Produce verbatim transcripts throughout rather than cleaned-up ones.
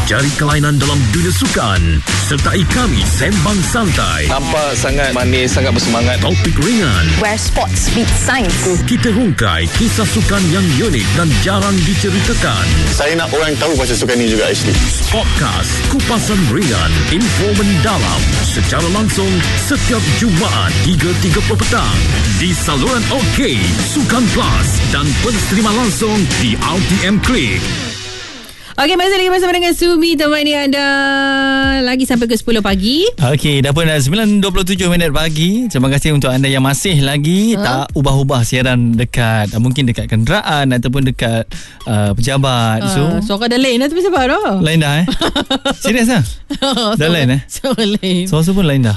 Mempelajari kelainan dalam dunia sukan. Sertai kami sembang santai. Nampak sangat manis, sangat bersemangat. Topik ringan. Where sports meet science. Kita hungkai kisah sukan yang unik dan jarang diceritakan. Saya nak orang tahu pasal sukan ni juga actually. Podcast Kupasan Ringan, info mendalam secara langsung setiap Jumaat tiga tiga puluh petang di saluran OK, Sukan Plus dan penstreaman langsung di R T M Click. Okey, masih lagi bersama dengan Sumi, temani anda lagi sampai ke sepuluh pagi. Okey, dah pun dah sembilan dua puluh tujuh minit pagi. Terima kasih untuk anda yang masih lagi ha? tak ubah-ubah siaran dekat, mungkin dekat kenderaan ataupun dekat uh, pejabat. Uh, so, suara dah lain dah tu siapa dah? Lain dah eh? Serius lah? Dah lain eh? Suara lain. Suara pun lain dah.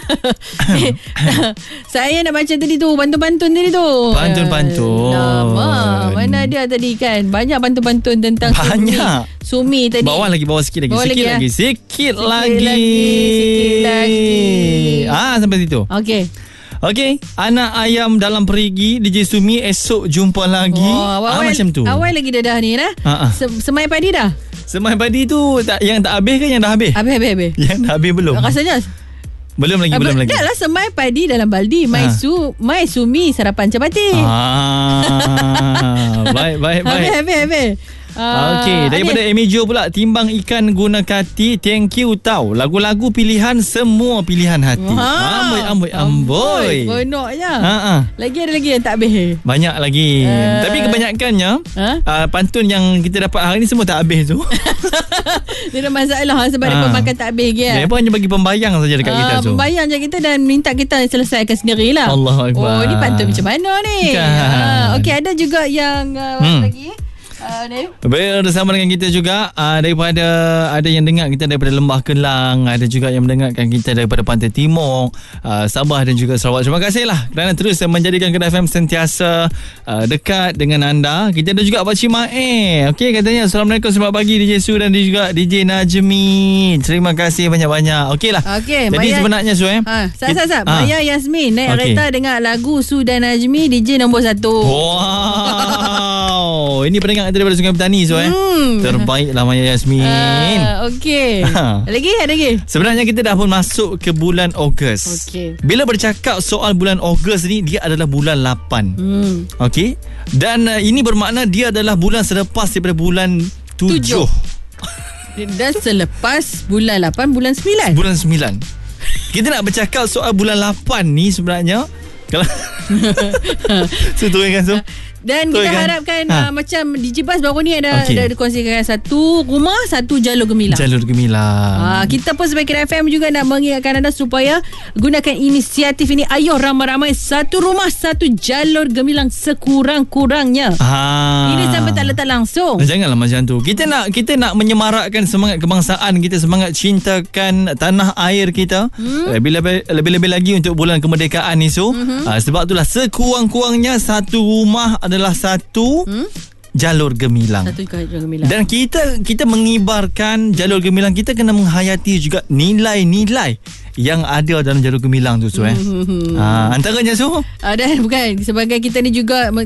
Saya nak baca tadi tu, pantun-pantun tadi tu. Pantun-pantun. Lama. Mana dia tadi kan? Banyak pantun-pantun tentang Banyak. Sumi. Sumi tadi. Bawah lagi, bawah sikit lagi. Bawah sikit lagi, lagi. ya? Sikit, Sikit lagi. lagi. Sikit lagi. Ah, sampai situ. Okey. Okey, anak ayam dalam perigi D J Sumi esok jumpa lagi. Oh, awal, ah, macam tu. Awal lagi dah dah ni dah. Ha, ha. Se- semai padi dah. Semai padi tu tak, yang tak habis ke yang dah habis? Habis habis habis. Yang dah habis belum? Rasanya Belum lagi, ah, belum lagi. Dah lah semai padi dalam baldi. Mai Ha. su, mai Sumi sarapan capati. Ah, baik, baik, baik. Habis habis habis. Uh, Okey, daripada Emijo pula, timbang ikan guna kati. Thank you tau. Lagu-lagu pilihan, semua pilihan hati. Amboi, amboi, amboi. Konoknya. Ha ah. Lagi ada lagi yang tak habis. Banyak lagi. Uh, Tapi kebanyakannya ha? uh, pantun yang kita dapat hari ni semua tak habis tu. Dia ada masalah sebab dia Ah. pemakan tak habis ke. Dia pun hanya bagi pembayang saja dekat Ah, kita tu. Pembayang je kita dan minta kita selesaikan sendirilah. Allahu Akbar. Oh, ni pantun macam mana ni? Kan. Ah, Okey, ada juga yang uh, Hmm. lagi. Uh, ni. Bersama dengan kita juga uh, daripada, ada yang dengar kita daripada Lembah Kelang, ada juga yang mendengarkan kita daripada Pantai Timur, uh, Sabah dan juga Sarawak. Terima kasih lah kerana terus menjadikan Kedah F M sentiasa uh, dekat dengan anda. Kita ada juga Pakcik Mae. Okey, katanya Assalamualaikum, selamat pagi D J Su dan juga D J Najmi. Terima kasih banyak-banyak. Okey lah. Okey, Jadi Maya, sebenarnya Su eh. Ha, sat sat sat. Ah. Maya Yasmin naik Okey. kereta dengar lagu Su dan Najmi, D J nombor satu. Wow. Ini pendengar daripada Sungai Petani Su eh. Hmm. Terbaiklah Maya Yasmin. Uh, Okey. Ha. Lagi ada lagi? Sebenarnya kita dah pun masuk ke bulan Ogos. Okey. Bila bercakap soal bulan Ogos ni, dia adalah bulan lapan. Hmm. Okey. Dan uh, ini bermakna dia adalah bulan selepas daripada bulan tujuh. Tujuh. Dan selepas bulan lapan, bulan sembilan. Bulan sembilan. Kita nak bercakap soal bulan lapan ni sebenarnya. Kalau so turunkan so. Dan Betul kita kan? harapkan Ha. uh, macam D J Bas baru ni ada, Okey. ada dikongsikan satu rumah, satu jalur gemilang. Jalur gemilang. Ah, kita pun sebagai F M juga nak mengingatkan anda supaya gunakan inisiatif ini. Ayo ramai-ramai, satu rumah, satu jalur gemilang sekurang-kurangnya. Ah. Ini sampai tak letak langsung. Janganlah macam tu. Kita nak kita nak menyemarakkan semangat kebangsaan kita, semangat cintakan tanah air kita. Hmm? Lebih-lebih lebih-lebih lagi untuk bulan kemerdekaan ni so. Hmm. Uh, sebab itulah sekurang-kurangnya satu rumah adalah satu hmm? jalur gemilang. Satu jalur gemilang. Dan kita kita mengibarkan jalur gemilang, kita kena menghayati juga nilai-nilai yang ada dalam jalur gemilang tu so eh. Hmm. Uh, antaranya so. Ah, dan bukan sebagai kita ni juga